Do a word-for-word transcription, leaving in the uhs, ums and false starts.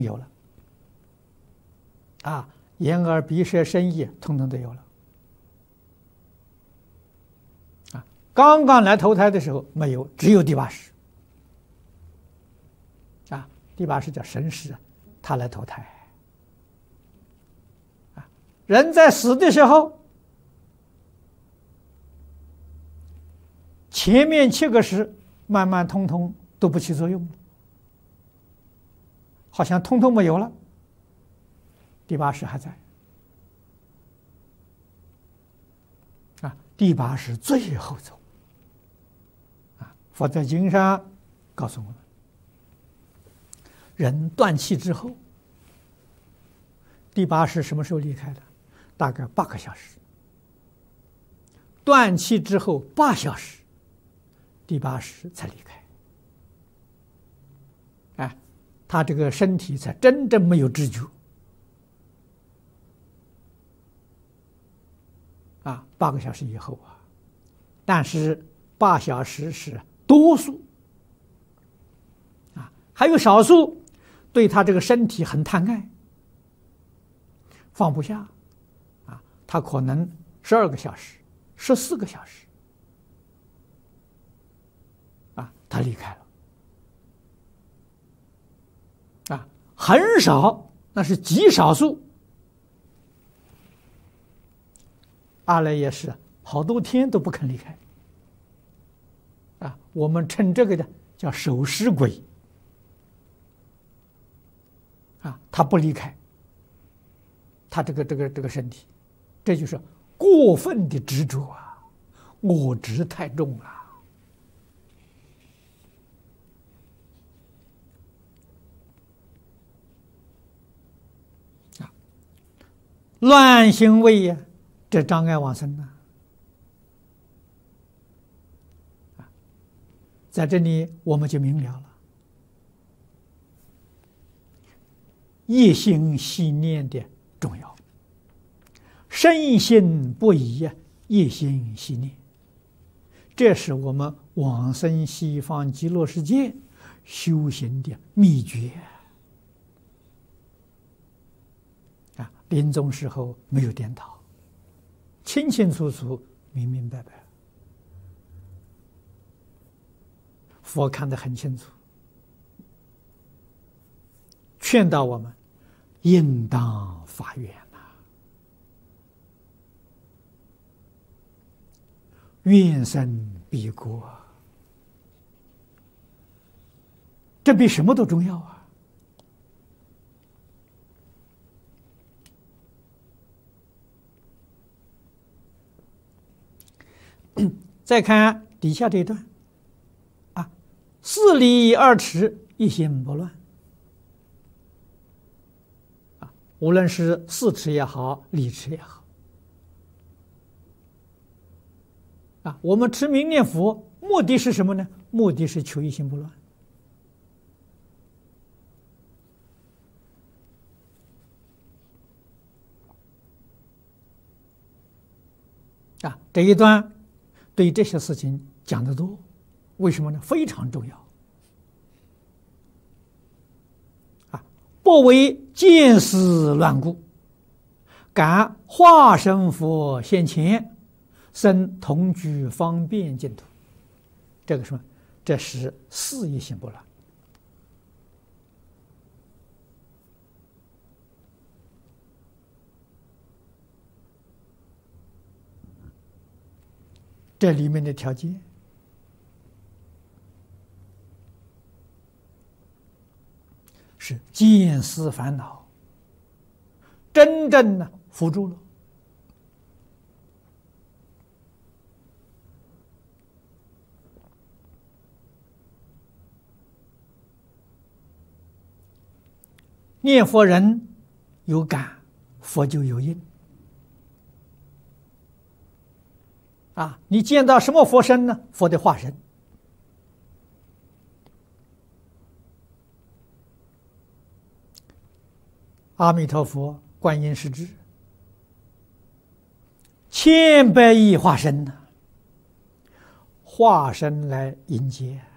有了，啊，眼耳鼻舌身意统统都有了，啊，刚刚来投胎的时候没有，只有第八识，啊，第八识叫神识，他来投胎，啊，人在死的时候，前面七个识慢慢通通都不起作用了。好像通通没有了，第八识还在，啊，第八识最后走，啊，佛在经上告诉我们，人断气之后，第八识什么时候离开的？大概八个小时。断气之后八小时，第八识才离开。哎，他这个身体才真正没有知觉。啊，八个小时以后啊，但是八小时是多数。啊，还有少数对他这个身体很贪爱，放不下。啊，他可能十二个小时、十四个小时，啊，他离开了。啊，很少，那是极少数。阿赖耶识好多天都不肯离开。啊，我们称这个的叫守尸鬼。啊，他不离开，他这个这个这个身体，这就是过分的执着啊，我执太重了。啊，乱行位呀，这障碍往生呢。啊，在这里我们就明了了。一心系念的重要，深信不疑，一心系念，这是我们往生西方极乐世界修行的秘诀啊！临终时候没有颠倒，清清楚楚、明明白白，佛看得很清楚，劝导我们应当发愿呐、啊，愿生彼国，这比什么都重要啊！再看底下这一段啊，四理二持，一心不乱。无论是四持也好，理持也好，啊，我们持名念佛目的是什么呢？目的是求一心不乱。啊，这一段对这些事情讲得多，为什么呢？非常重要。不为见思乱故，感化身佛现前，生同居方便净土。这个什么？这是四一心不乱。这里面的条件是见思烦恼真正的伏住了，念佛人有感，佛就有应。啊，你见到什么佛身呢？佛的化身。阿弥陀佛、观音、世智，千百亿化身呢，化身来迎接。